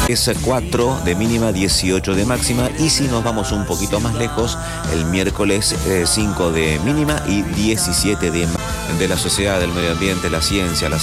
Es 4 de mínima, 18 de máxima. Y si nos vamos un poquito más lejos, el miércoles 5 de mínima y 17 de máxima. De la sociedad, del medio ambiente, la ciencia, la